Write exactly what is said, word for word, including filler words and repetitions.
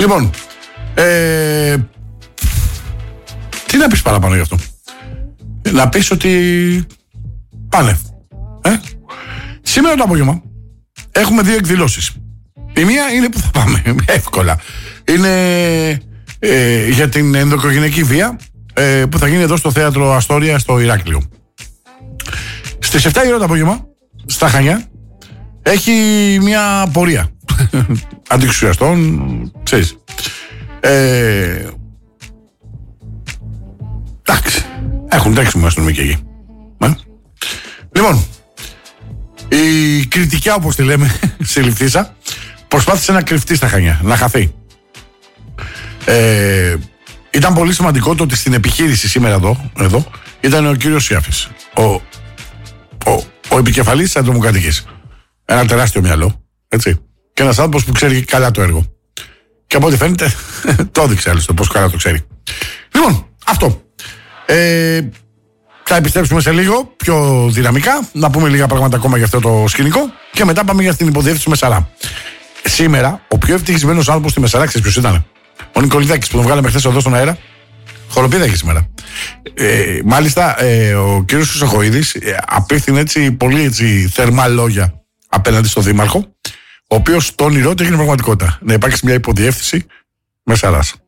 Λοιπόν, ε, τι να πεις παραπάνω γι' αυτό? Να πεις ότι πάνε. Ε? Σήμερα το απόγευμα έχουμε δύο εκδηλώσεις. Η μία είναι που θα πάμε, εύκολα. Είναι ε, για την ενδοοικογενειακή βία ε, που θα γίνει εδώ στο θέατρο Αστόρια στο Ηράκλειο. Στις επτά η ώρα το απόγευμα, στα Χανιά, έχει μια πορεία αντιξουσιαστών, ξέρεις. Ε, εντάξει, έχουν τρέξιμο αστυνομικοί εκεί. Ε? Λοιπόν, η κριτικιά, όπως τη λέμε, σε Λιφθύσα, προσπάθησε να κρυφτεί στα Χανιά, να χαθεί. Ε, ήταν πολύ σημαντικό το ότι στην επιχείρηση σήμερα εδώ, εδώ ήταν ο κύριος Σιάφης, ο, ο, ο επικεφαλής της αντιδημοκρατικής. Ένα τεράστιο μυαλό, έτσι. Και ένας άνθρωπος που ξέρει καλά το έργο. Και από ό,τι φαίνεται, το έδειξε άλλωστε πώς καλά το ξέρει. Λοιπόν, αυτό. Ε, θα επιστρέψουμε σε λίγο πιο δυναμικά, να πούμε λίγα πράγματα ακόμα για αυτό το σκηνικό και μετά πάμε για την υποδιεύθυνση Μεσαρά. Σήμερα, ο πιο ευτυχισμένος άνθρωπος στη Μεσαρά, ξέρεις ποιος ήταν? Ο Νικολιδάκης που τον βγάλαμε χθες εδώ στον αέρα. Χοροπίδα έχει σήμερα. Ε, μάλιστα, ε, ο κύριος Χρυσοχοΐδης ε, απίθυνε έτσι πολύ έτσι, θερμά λόγια απέναντι στον Δήμαρχο, ο οποίος το όνειρό του έγινε πραγματικότητα. Να υπάρξει μια υποδιεύθυνση Μεσαράς.